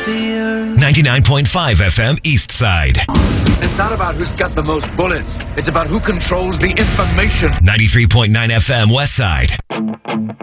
the earth. 99.5 FM East Side. It's not about who's got the most bullets. It's about who controls the information. 93.9 FM West Side.